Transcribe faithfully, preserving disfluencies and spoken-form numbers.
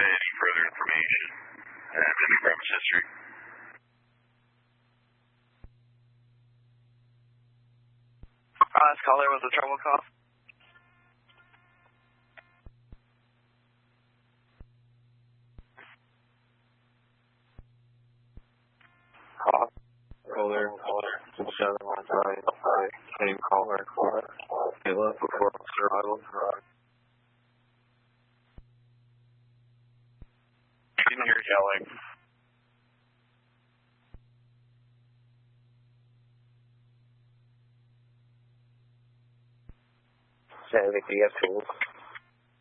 any further information and any premise history. Uh, this caller was a trouble call. Call. Caller. Caller. seven one nine. Same caller. Caller. Hey, look, before survival. Didn't hear yelling. Say, I think we have tools.